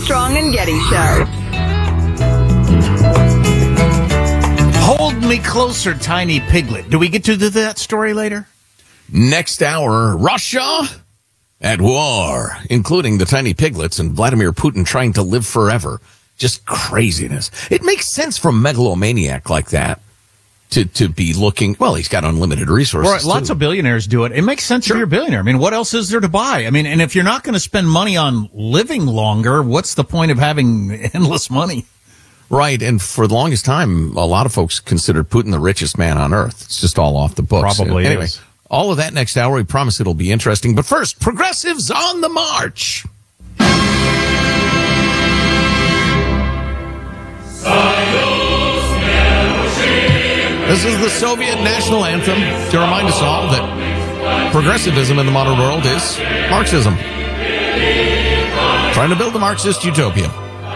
Armstrong and Getty Show. Hold me closer, tiny piglet. Do we get to that story later? Next hour, Russia at war, including the tiny piglets and Vladimir Putin trying to live forever. Just craziness. It makes sense for a megalomaniac like that to be looking, well, he's got unlimited resources. Right, lots of billionaires do it. It makes sense if you're a billionaire. I mean, what else is there to buy? I mean, and if you're not going to spend money on living longer, what's the point of having endless money? Right, and for the longest time, a lot of folks considered Putin the richest man on earth. It's just all off the books. Probably anyway, is. All of that next hour. We promise it'll be interesting. But first, progressives on the march. This is the Soviet national anthem to remind us all that progressivism in the modern world is Marxism. Trying to build a Marxist utopia.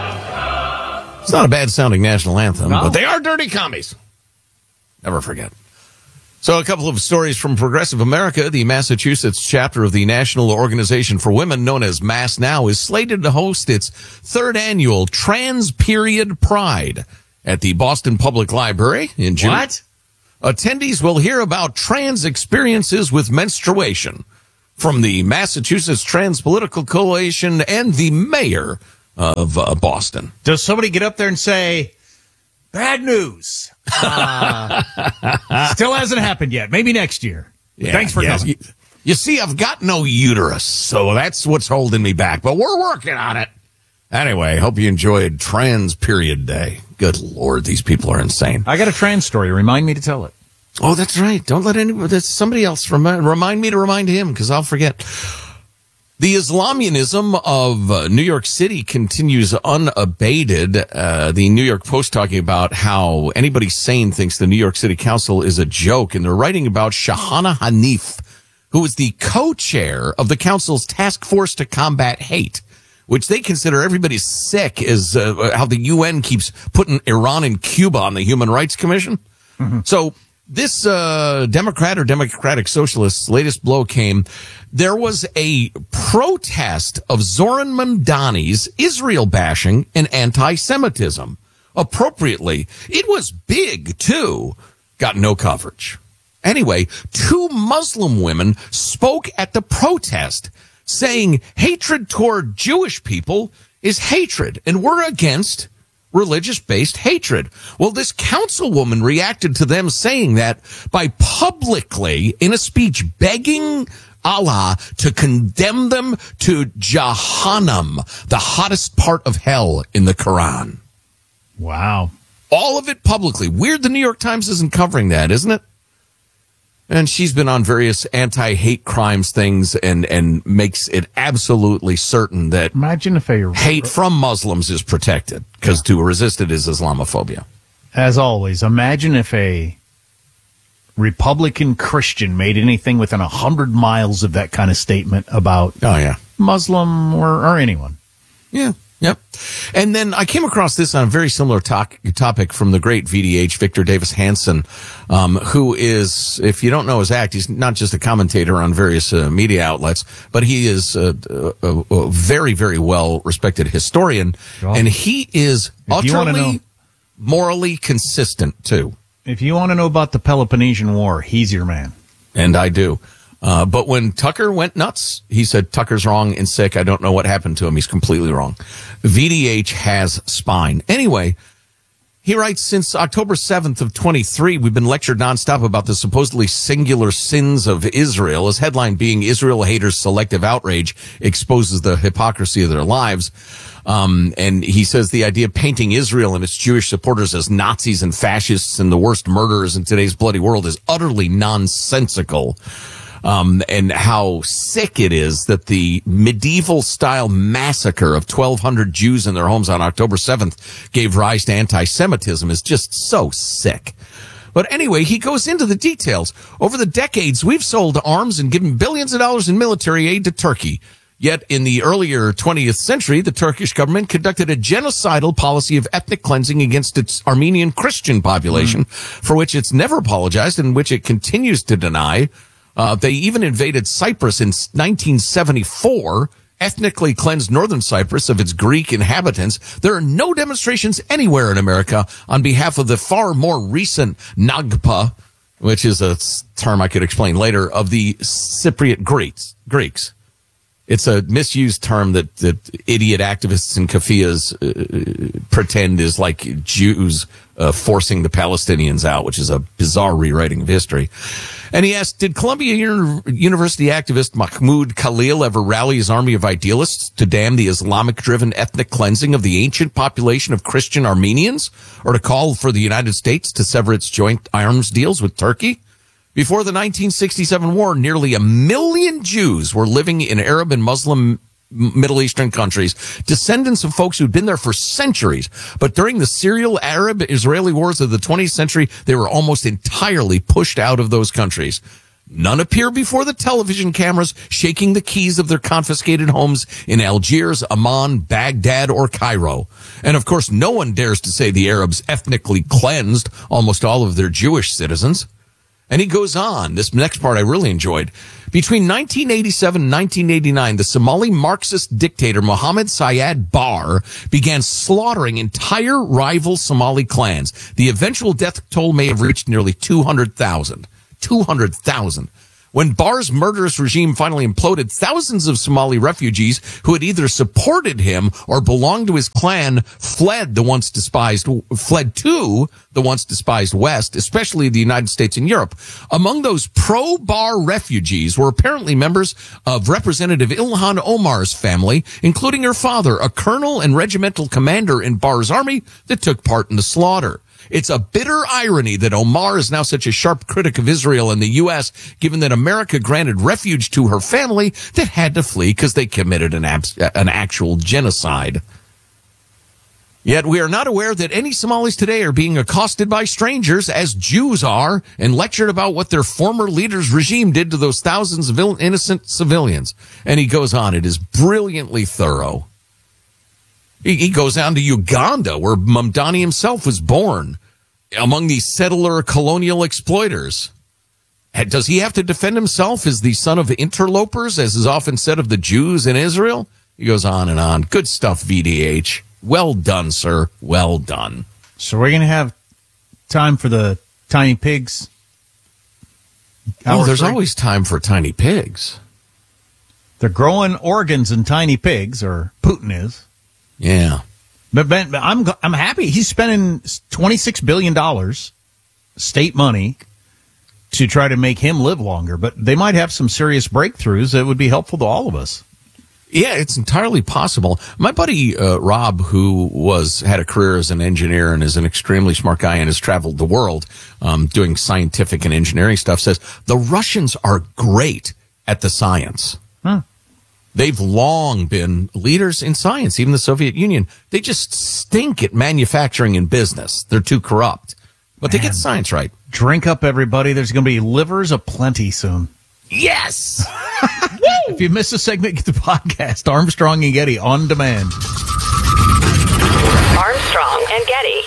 It's not a bad-sounding national anthem, but they are dirty commies. Never forget. So a couple of stories from Progressive America. The Massachusetts chapter of the National Organization for Women, known as Mass Now, is slated to host its third annual Trans Period Pride at the Boston Public Library in June. What? Attendees will hear about trans experiences with menstruation from the Massachusetts Trans Political Coalition and the mayor of Boston. Does somebody get up there and say, bad news? Still hasn't happened yet. Maybe next year. Yeah, thanks for coming. You see, I've got no uterus, so that's what's holding me back. But we're working on it. Anyway, hope you enjoyed Trans Period Day. Good Lord, these people are insane. I got a trans story. Remind me to tell it. Oh, that's right. Don't let somebody else remind me to remind him, because I'll forget. The Islamianism of New York City continues unabated. The New York Post talking about how anybody sane thinks the New York City Council is a joke, and they're writing about Shahana Hanif, who is the co-chair of the council's task force to combat hate, which they consider everybody's sick, is how the UN keeps putting Iran and Cuba on the Human Rights Commission. Mm-hmm. So this Democrat or Democratic Socialist's latest blow came. There was a protest of Zoran Mamdani's Israel bashing and anti-Semitism. Appropriately, it was big, too. Got no coverage. Anyway, 2 Muslim women spoke at the protest, saying hatred toward Jewish people is hatred, and we're against religious-based hatred. Well, this councilwoman reacted to them saying that by publicly, in a speech, begging Allah to condemn them to Jahannam, the hottest part of hell in the Quran. Wow. All of it publicly. Weird the New York Times isn't covering that, isn't it? And she's been on various anti-hate crimes things and makes it absolutely certain that imagine if hate from Muslims is protected, because to resist it is Islamophobia. As always, imagine if a Republican Christian made anything within 100 miles of that kind of statement about Muslim or anyone. Yeah. Yep. And then I came across this on a very similar topic from the great VDH, Victor Davis Hanson, who is, if you don't know his act, he's not just a commentator on various media outlets, but he is a very, very well-respected historian, and he is utterly morally consistent, too. If you want to know about the Peloponnesian War, he's your man. And I do. But when Tucker went nuts, he said, Tucker's wrong and sick. I don't know what happened to him. He's completely wrong. VDH has spine. Anyway, he writes, since October 7th of 23, we've been lectured nonstop about the supposedly singular sins of Israel, his headline being Israel haters' selective outrage exposes the hypocrisy of their lives. And he says the idea of painting Israel and its Jewish supporters as Nazis and fascists and the worst murderers in today's bloody world is utterly nonsensical. And how sick it is that the medieval-style massacre of 1,200 Jews in their homes on October 7th gave rise to anti-Semitism is just so sick. But anyway, he goes into the details. Over the decades, we've sold arms and given billions of dollars in military aid to Turkey. Yet in the earlier 20th century, the Turkish government conducted a genocidal policy of ethnic cleansing against its Armenian Christian population, for which it's never apologized and which it continues to deny. They even invaded Cyprus in 1974 ethnically cleansed northern Cyprus of its Greek inhabitants, there are no demonstrations anywhere in America on behalf of the far more recent Nagpa, which is a term I could explain later, of the Cypriot Greeks. It's a misused term that idiot activists and kafias pretend is like Jews forcing the Palestinians out, which is a bizarre rewriting of history. And he asked, did Columbia University activist Mahmoud Khalil ever rally his army of idealists to damn the Islamic-driven ethnic cleansing of the ancient population of Christian Armenians, or to call for the United States to sever its joint arms deals with Turkey? Before the 1967 war, nearly 1 million Jews were living in Arab and Muslim Middle Eastern countries, descendants of folks who'd been there for centuries. But during the Syrian Arab-Israeli wars of the 20th century, they were almost entirely pushed out of those countries. None appear before the television cameras shaking the keys of their confiscated homes in Algiers, Amman, Baghdad, or Cairo. And of course, no one dares to say the Arabs ethnically cleansed almost all of their Jewish citizens. And he goes on, this next part I really enjoyed. Between 1987 and 1989, the Somali Marxist dictator Mohammed Siad Barre began slaughtering entire rival Somali clans. The eventual death toll may have reached nearly 200,000. 200,000. When Barre's murderous regime finally imploded, thousands of Somali refugees who had either supported him or belonged to his clan fled to the once despised West, especially the United States and Europe. Among those pro-Barre refugees were apparently members of Representative Ilhan Omar's family, including her father, a colonel and regimental commander in Barre's army that took part in the slaughter. It's a bitter irony that Omar is now such a sharp critic of Israel and the U.S., given that America granted refuge to her family that had to flee because they committed an actual genocide. Yet we are not aware that any Somalis today are being accosted by strangers, as Jews are, and lectured about what their former leader's regime did to those thousands of innocent civilians. And he goes on. It is brilliantly thorough. He goes down to Uganda, where Mamdani himself was born, among these settler colonial exploiters. Does he have to defend himself as the son of interlopers, as is often said of the Jews in Israel? He goes on and on. Good stuff, VDH. Well done, sir. Well done. So we're going to have time for the tiny pigs. Oh, there's always time for tiny pigs. They're growing organs in tiny pigs, or Putin is. Yeah. But Ben, I'm happy. He's spending $26 billion state money to try to make him live longer. But they might have some serious breakthroughs that would be helpful to all of us. Yeah, it's entirely possible. My buddy Rob, who had a career as an engineer and is an extremely smart guy and has traveled the world doing scientific and engineering stuff, says the Russians are great at the science. Huh. They've long been leaders in science, even the Soviet Union. They just stink at manufacturing and business. They're too corrupt. But they get science right. Drink up, everybody. There's going to be livers aplenty soon. Yes! If you miss a segment, get the podcast. Armstrong and Getty on demand. Armstrong and Getty.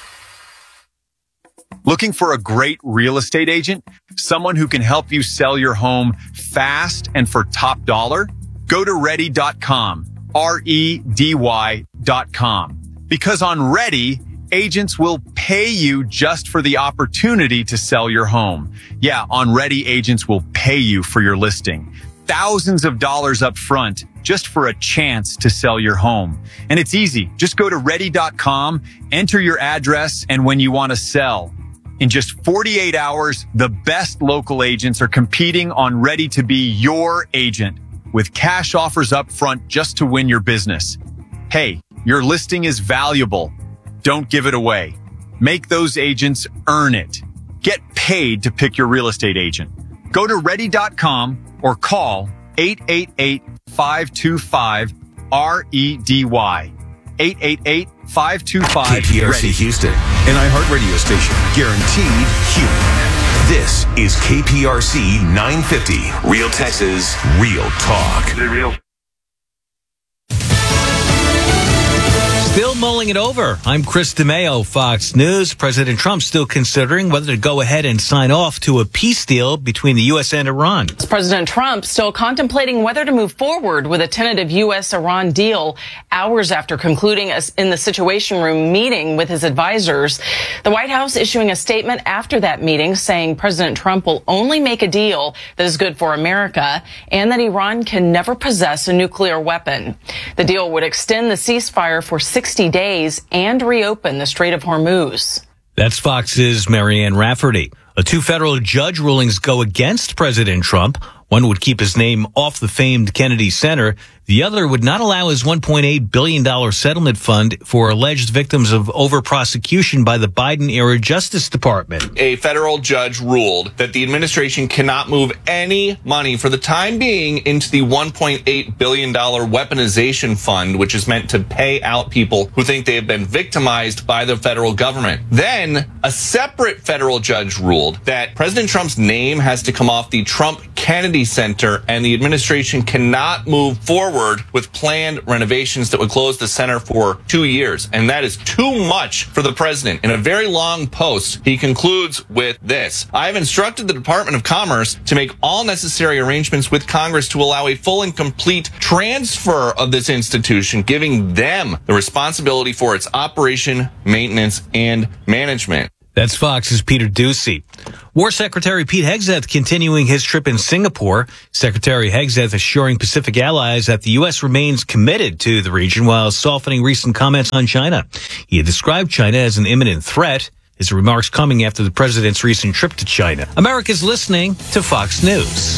Looking for a great real estate agent? Someone who can help you sell your home fast and for top dollar? Go to ready.com, REDY.com. Because on Ready, agents will pay you just for the opportunity to sell your home. Yeah, on Ready, agents will pay you for your listing. Thousands of dollars up front just for a chance to sell your home. And it's easy. Just go to ready.com, enter your address, and when you want to sell. In just 48 hours, the best local agents are competing on Ready to be your agent, with cash offers up front just to win your business. Hey, your listing is valuable. Don't give it away. Make those agents earn it. Get paid to pick your real estate agent. Go to ready.com or call 888-525-REDY. 888-525 KPRC Houston, an iHeartRadio station, guaranteed human. This is KPRC 950, Real Texas, Real Talk. Still mulling it over. I'm Chris DeMeo, Fox News. President Trump still considering whether to go ahead and sign off to a peace deal between the U.S. and Iran. President Trump still contemplating whether to move forward with a tentative U.S.-Iran deal hours after concluding in the Situation Room meeting with his advisors. The White House issuing a statement after that meeting saying President Trump will only make a deal that is good for America and that Iran can never possess a nuclear weapon. The deal would extend the ceasefire for 60 days and reopen the Strait of Hormuz. That's Fox's Marianne Rafferty. Two federal judge rulings go against President Trump. One would keep his name off the famed Kennedy Center. The other would not allow his $1.8 billion settlement fund for alleged victims of over-prosecution by the Biden-era Justice Department. A federal judge ruled that the administration cannot move any money for the time being into the $1.8 billion weaponization fund, which is meant to pay out people who think they have been victimized by the federal government. Then, a separate federal judge ruled that President Trump's name has to come off the Trump Kennedy Center, and the administration cannot move forward with planned renovations that would close the center for 2 years. And that is too much for the president. In a very long post, he concludes with this: I have instructed the Department of Commerce to make all necessary arrangements with Congress to allow a full and complete transfer of this institution, giving them the responsibility for its operation, maintenance, and management. That's Fox's Peter Doocy. War Secretary Pete Hegseth continuing his trip in Singapore. Secretary Hegseth assuring Pacific allies that the U.S. remains committed to the region while softening recent comments on China. He had described China as an imminent threat. His remarks coming after the president's recent trip to China. America's listening to Fox News.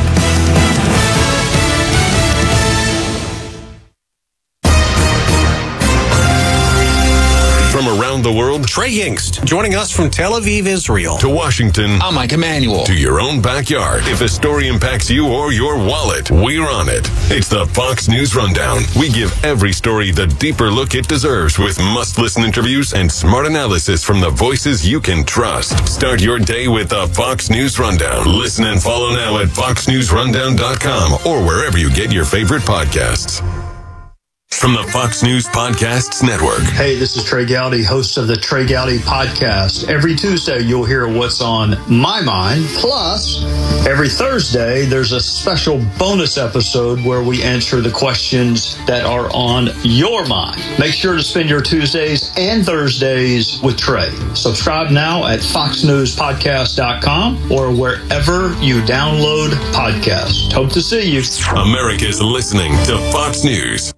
From around the world, Trey Yingst, joining us from Tel Aviv, Israel. to Washington, I'm Mike Emanuel. to your own backyard. If a story impacts you or your wallet, we're on it. It's the Fox News Rundown. We give every story the deeper look it deserves with must-listen interviews and smart analysis from the voices you can trust. Start your day with the Fox News Rundown. Listen and follow now at foxnewsrundown.com or wherever you get your favorite podcasts. From the Fox News Podcasts Network. Hey, this is Trey Gowdy, host of the Trey Gowdy Podcast. Every Tuesday, you'll hear what's on my mind. Plus, every Thursday, there's a special bonus episode where we answer the questions that are on your mind. Make sure to spend your Tuesdays and Thursdays with Trey. Subscribe now at foxnewspodcast.com or wherever you download podcasts. Hope to see you. America's listening to Fox News.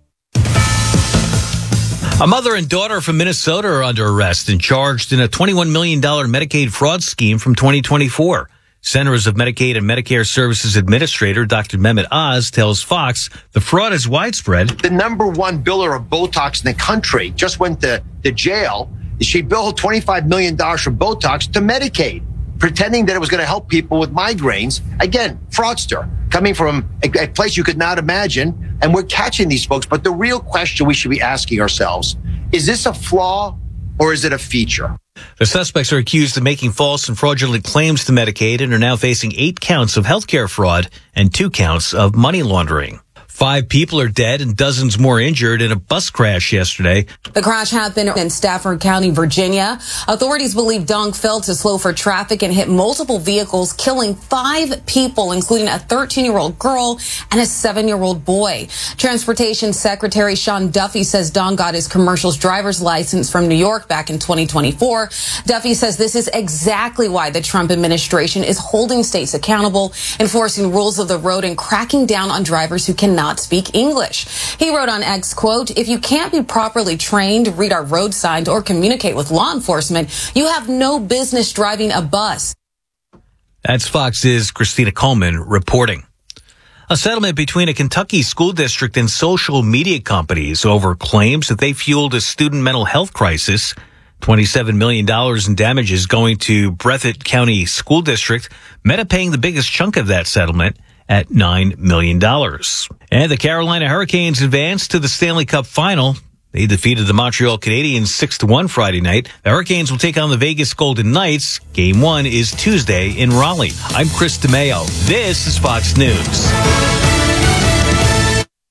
A mother and daughter from Minnesota are under arrest and charged in a $21 million Medicaid fraud scheme from 2024. Centers of Medicaid and Medicare Services Administrator Dr. Mehmet Oz tells Fox the fraud is widespread. The number one biller of Botox in the country just went to jail. She billed $25 million for Botox to Medicaid, pretending that it was going to help people with migraines. Again, fraudster, coming from a place you could not imagine. And we're catching these folks. But the real question we should be asking ourselves, is this a flaw or is it a feature? The suspects are accused of making false and fraudulent claims to Medicaid and are now facing 8 counts of healthcare fraud and 2 counts of money laundering. 5 people are dead and dozens more injured in a bus crash yesterday. The crash happened in Stafford County, Virginia. Authorities believe Dunk fell to slow for traffic and hit multiple vehicles, killing 5 people, including a 13-year-old girl and a 7-year-old boy. Transportation Secretary Sean Duffy says Dunk got his commercial driver's license from New York back in 2024. Duffy says this is exactly why the Trump administration is holding states accountable, enforcing rules of the road, and cracking down on drivers who cannot speak English. He wrote on X, quote, "If you can't be properly trained, read our road signs, or communicate with law enforcement, you have no business driving a bus." That's Fox's Christina Coleman reporting. A settlement between a Kentucky school district and social media companies over claims that they fueled a student mental health crisis. $27 million in damages going to Breathitt County School District. Meta paying the biggest chunk of that settlement at $9 million. And the Carolina Hurricanes advanced to the Stanley Cup Final. They defeated the Montreal Canadiens 6-1 Friday night. The Hurricanes will take on the Vegas Golden Knights. Game 1 is Tuesday in Raleigh. I'm Chris DeMeo. This is Fox News.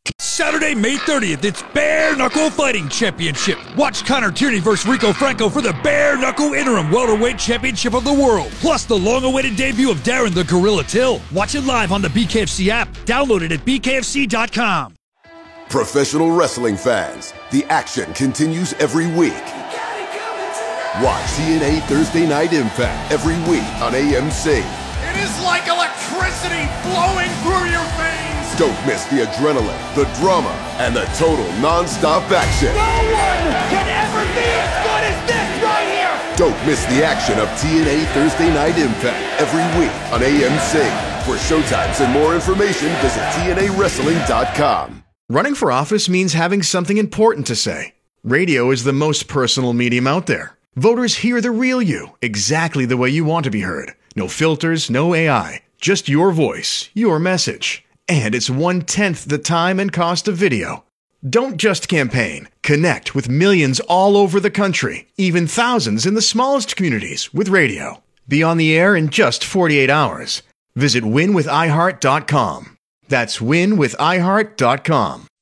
Saturday, May 30th, it's Bare Knuckle Fighting Championship. Watch Connor Tierney versus Rico Franco for the Bare Knuckle Interim Welterweight Championship of the World. Plus the long-awaited debut of Darren the Gorilla Till. Watch it live on the BKFC app. Download it at bkfc.com. Professional wrestling fans, the action continues every week. Watch TNA Thursday Night Impact every week on AMC. It is like electricity flowing through your veins. Don't miss the adrenaline, the drama, and the total non-stop action. No one can ever be as good as this right here. Don't miss the action of TNA Thursday Night Impact every week on AMC. For showtimes and more information, visit TNAWrestling.com. Running for office means having something important to say. Radio is the most personal medium out there. Voters hear the real you, exactly the way you want to be heard. No filters, no AI, just your voice, your message. And it's 1/10 the time and cost of video. Don't just campaign. Connect with millions all over the country, even thousands in the smallest communities with radio. Be on the air in just 48 hours. Visit winwithiheart.com. That's winwithiheart.com.